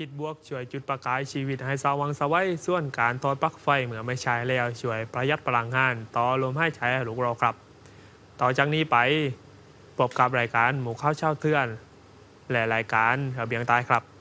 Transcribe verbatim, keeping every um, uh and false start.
คิดบวกช่วยจุดประกายชีวิตให้สว่างไสวัยส่วนการถอดปลั๊กไฟเมื่อไม่ใช้แล้วช่วยประหยัดพลังงานต่อลมหายใจให้ลูกเราครับ ต่อจากนี้ไปพบกับรายการหมู่ข้าวเช่าเทือนและรายการระเบียงใต้ครับ